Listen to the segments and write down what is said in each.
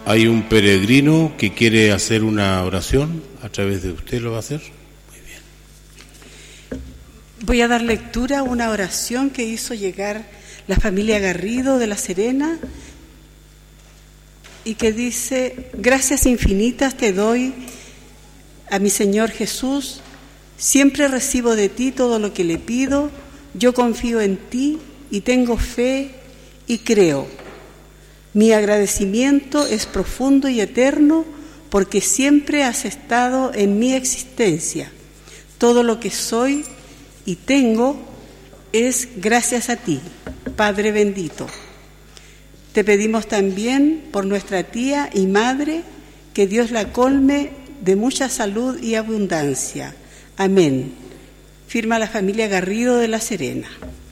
Hay un peregrino que quiere hacer una oración. A través de usted lo va a hacer. Muy bien. Voy a dar lectura a una oración que hizo llegar la familia Garrido de La Serena y que dice: gracias infinitas te doy a mi Señor Jesús, siempre recibo de ti todo lo que le pido, yo confío en ti y tengo fe y creo. Mi agradecimiento es profundo y eterno porque siempre has estado en mi existencia. Todo lo que soy y tengo es gracias a ti, Padre bendito. Te pedimos también por nuestra tía y madre, que Dios la colme de mucha salud y abundancia. Amén. Firma la familia Garrido de La Serena.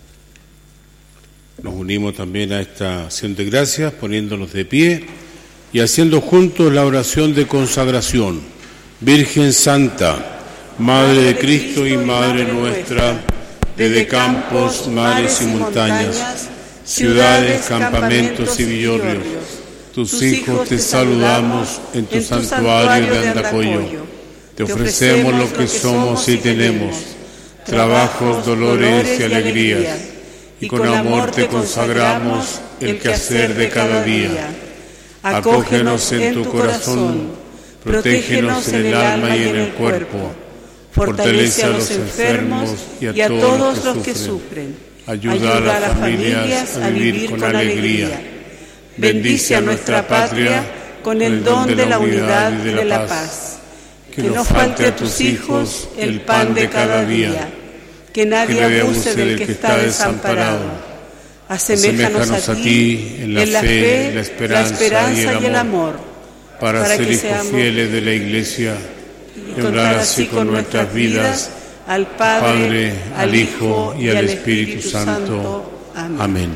Nos unimos también a esta acción de gracias, poniéndonos de pie y haciendo juntos la oración de consagración. Virgen Santa, Madre de Cristo y Madre nuestra, desde campos, mares y montañas, ciudades, campamentos y villorrios, tus hijos te saludamos en tu santuario de Andacollo. Te ofrecemos lo que somos y tenemos, trabajos, dolores y alegrías, y con amor te consagramos el quehacer de cada día. Acógenos en tu corazón, protégenos en el alma y en el cuerpo, fortalece a los enfermos y a todos los que sufren. Ayuda a las familias a vivir con alegría. Bendice a nuestra patria con el don de la unidad y de la paz. Que no falte a tus hijos el pan de cada día. Que nadie abuse del que está desamparado. Aseméjanos a ti en la fe, la esperanza y el amor, para ser hijos fieles de la Iglesia y honrar así con nuestras vidas al Padre, al Hijo y al Espíritu Santo. Amén.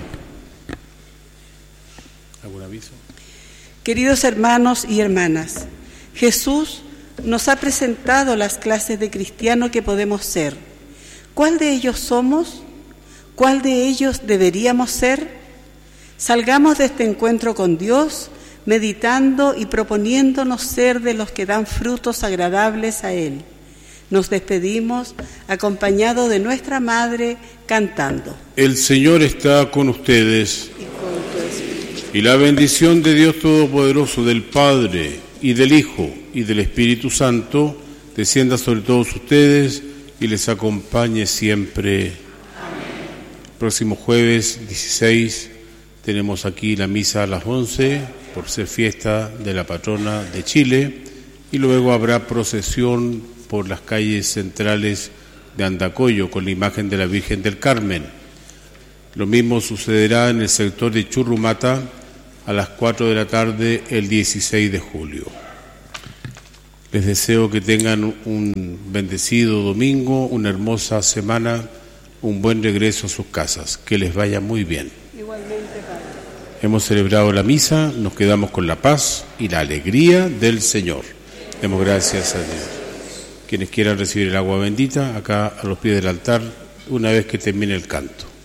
¿Algún aviso? Queridos hermanos y hermanas, Jesús nos ha presentado las clases de cristiano que podemos ser. ¿Cuál de ellos somos? ¿Cuál de ellos deberíamos ser? Salgamos de este encuentro con Dios meditando y proponiéndonos ser de los que dan frutos agradables a Él. Nos despedimos acompañado de nuestra Madre cantando. El Señor está con ustedes y la bendición de Dios Todopoderoso, del Padre y del Hijo y del Espíritu Santo descienda sobre todos ustedes y les acompañe siempre. Amén. Próximo jueves 16 tenemos aquí la misa a las 11 por ser fiesta de la patrona de Chile, y luego habrá procesión por las calles centrales de Andacollo con la imagen de la Virgen del Carmen. Lo mismo sucederá en el sector de Churrumata a las 4 de la tarde el 16 de julio. Les deseo que tengan un bendecido domingo, una hermosa semana, un buen regreso a sus casas. Que les vaya muy bien. Igualmente, Padre. Hemos celebrado la misa, nos quedamos con la paz y la alegría del Señor. Demos gracias a Dios. Quienes quieran recibir el agua bendita, acá a los pies del altar, una vez que termine el canto.